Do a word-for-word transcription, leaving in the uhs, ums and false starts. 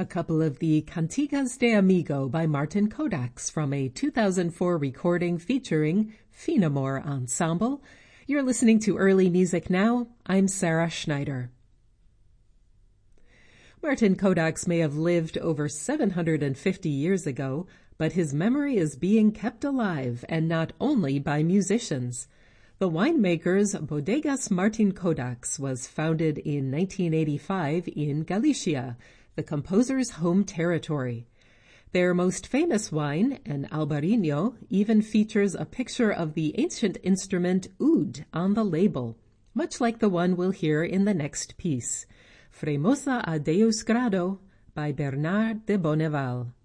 A couple of the Cantigas de Amigo by Martin Kodaks from a two thousand four recording featuring Finamore Ensemble. You're listening to Early Music Now. I'm Sarah Schneider. Martin Kodaks may have lived over seven hundred fifty years ago, but his memory is being kept alive, and not only by musicians. The winemaker's Bodegas Martin Kodaks was founded in nineteen eighty-five in Galicia, the composer's home territory. Their most famous wine, an Albarino, even features a picture of the ancient instrument oud on the label, much like the one we'll hear in the next piece, Fremosa a Deus Grado by Bernard de Bonneval.